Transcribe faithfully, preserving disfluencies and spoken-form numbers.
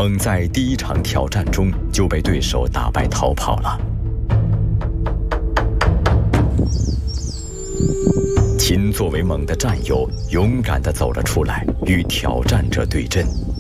猛在第一场挑战中就被对手打败逃跑了。秦作为猛的战友，勇敢地走了出来，与挑战者对阵。